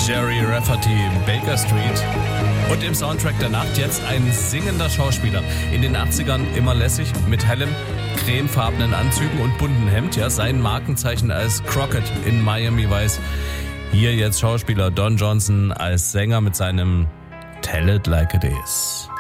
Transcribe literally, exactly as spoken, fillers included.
Jerry Rafferty, Baker Street. Und im Soundtrack der Nacht jetzt ein singender Schauspieler. In den achtzigern immer lässig, mit hellem, cremefarbenen Anzügen und bunten Hemd. Ja, sein Markenzeichen als Crockett in Miami Vice. Hier jetzt Schauspieler Don Johnson als Sänger mit seinem Tell It Like It Is.